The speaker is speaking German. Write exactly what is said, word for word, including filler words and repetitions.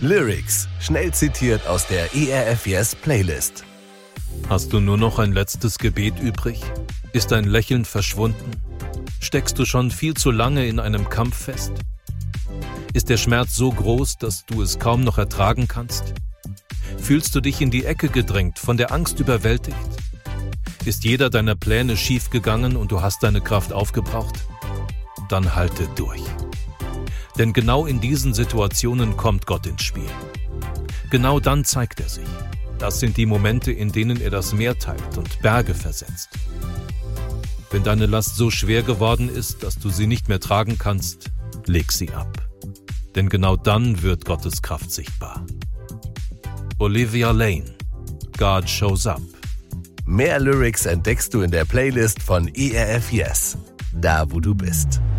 Lyrics, schnell zitiert aus der E R F Yes Playlist. Hast du nur noch ein letztes Gebet übrig? Ist dein Lächeln verschwunden? Steckst du schon viel zu lange in einem Kampf fest? Ist der Schmerz so groß, dass du es kaum noch ertragen kannst? Fühlst du dich in die Ecke gedrängt, von der Angst überwältigt? Ist jeder deiner Pläne schief gegangen und du hast deine Kraft aufgebraucht? Dann halte durch. Denn genau in diesen Situationen kommt Gott ins Spiel. Genau dann zeigt er sich. Das sind die Momente, in denen er das Meer teilt und Berge versetzt. Wenn deine Last so schwer geworden ist, dass du sie nicht mehr tragen kannst, leg sie ab. Denn genau dann wird Gottes Kraft sichtbar. Olivia Lane, God Shows Up. Mehr Lyrics entdeckst du in der Playlist von E R F Yes, da wo du bist.